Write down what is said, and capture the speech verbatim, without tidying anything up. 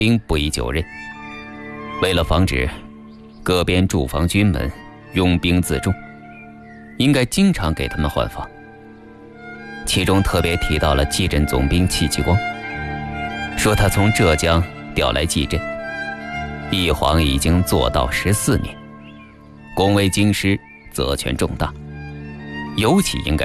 兵不宜久任。为了防止各边驻防军们拥兵自重，应该经常给他们换防。其中特别提到了蓟镇总兵戚继光，说他从浙江调来蓟镇，一晃已经做到十四年，功为京师，责权重大，尤其应该